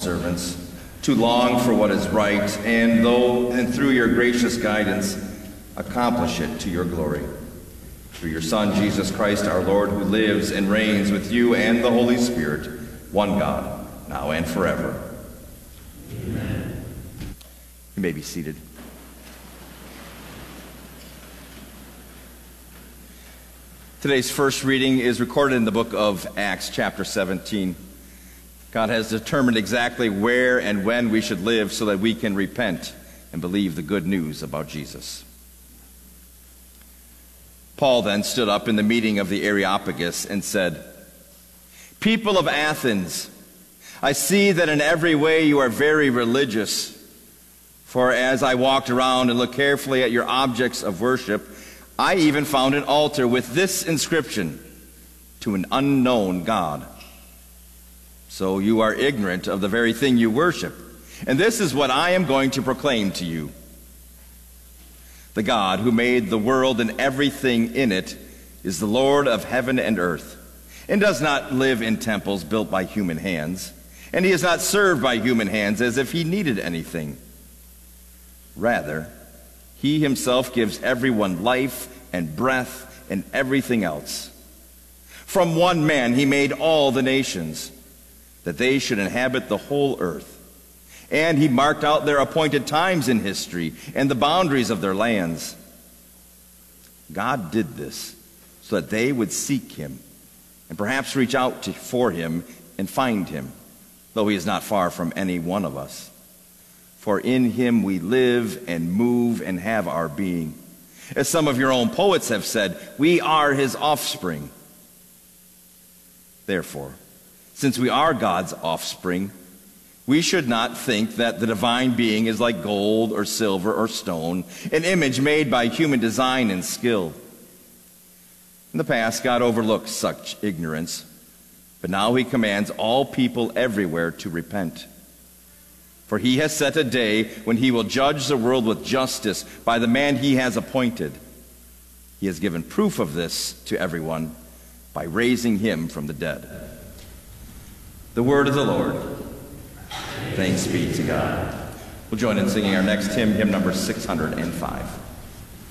servants, to long for what is right, and through your gracious guidance, accomplish it to your glory. Through your Son, Jesus Christ, our Lord, who lives and reigns with you and the Holy Spirit, one God, now and forever. Amen. You may be seated. Today's first reading is recorded in the book of Acts, chapter 17. God has determined exactly where and when we should live so that we can repent and believe the good news about Jesus. Paul then stood up in the meeting of the Areopagus and said, "People of Athens, I see that in every way you are very religious. For as I walked around and looked carefully at your objects of worship, I even found an altar with this inscription, 'To an unknown God.' So you are ignorant of the very thing you worship. And this is what I am going to proclaim to you. The God who made the world and everything in it is the Lord of heaven and earth, and does not live in temples built by human hands, and he is not served by human hands as if he needed anything. Rather, he himself gives everyone life and breath and everything else. From one man he made all the nations, that they should inhabit the whole earth. And he marked out their appointed times in history and the boundaries of their lands. God did this so that they would seek him and perhaps reach out for him and find him, though he is not far from any one of us. For in him we live and move and have our being. As some of your own poets have said, we are his offspring. Therefore, since we are God's offspring, we should not think that the divine being is like gold or silver or stone, an image made by human design and skill. In the past, God overlooked such ignorance, but now he commands all people everywhere to repent. For he has set a day when he will judge the world with justice by the man he has appointed. He has given proof of this to everyone by raising him from the dead." The word of the Lord. Thanks be to God. We'll join in singing our next hymn, hymn number 605.